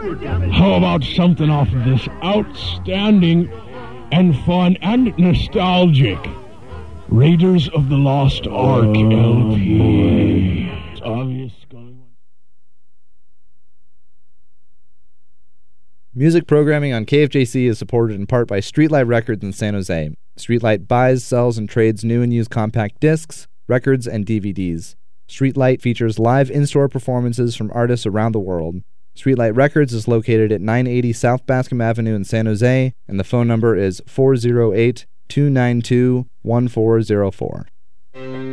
How about something off of this outstanding and fun and nostalgic Raiders of the Lost Ark LP? It's obvious. Music programming on KFJC is supported in part by Streetlight Records in San Jose. Streetlight buys, sells, and trades new and used compact discs, records, and DVDs. Streetlight features live in-store performances from artists around the world. Streetlight Records is located at 980 South Bascom Avenue in San Jose, and the phone number is 408-292-1404.